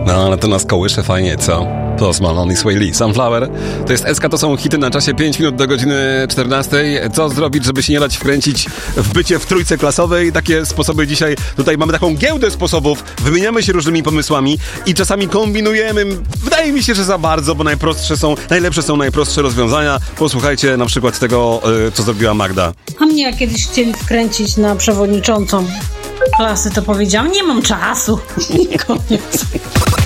No, ale to nas kołysze fajnie, co? Post Malone i Sway Lee. Sunflower. To jest SK, to są hity na czasie 5 minut do godziny 14. Co zrobić, żeby się nie dać wkręcić w bycie w trójce klasowej? Takie sposoby dzisiaj. Tutaj mamy taką giełdę sposobów. Wymieniamy się różnymi pomysłami i czasami kombinujemy. Wydaje mi się, że za bardzo, bo najlepsze są najprostsze rozwiązania. Posłuchajcie na przykład tego, co zrobiła Magda. A mnie jak kiedyś chcieli wkręcić na przewodniczącą klasy, to powiedziałam, nie mam czasu. I koniec.